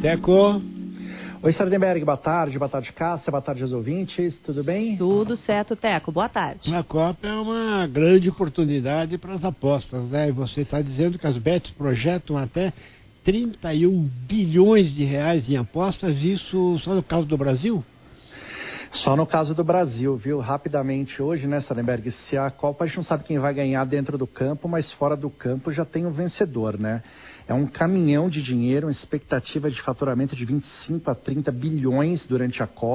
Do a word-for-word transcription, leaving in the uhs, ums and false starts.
Teco. Oi, Sardenberg, boa tarde, boa tarde, Cássia, boa tarde aos ouvintes, tudo bem? Tudo certo, Teco, boa tarde. A Copa é uma grande oportunidade para as apostas, né? E você está dizendo que as bets projetam até trinta e um bilhões de reais em apostas, isso só no caso do Brasil? Só no caso do Brasil, viu? Rapidamente hoje, né, Sardenberg, se a Copa a gente não sabe quem vai ganhar dentro do campo, mas fora do campo já tem um vencedor, né? É um caminhão de dinheiro, uma expectativa de faturamento de vinte e cinco a trinta bilhões durante a Copa.